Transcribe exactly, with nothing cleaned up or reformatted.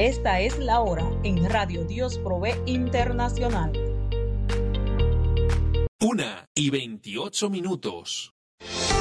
Esta es la hora en Radio Dios Provee Internacional. Una y veintiocho minutos.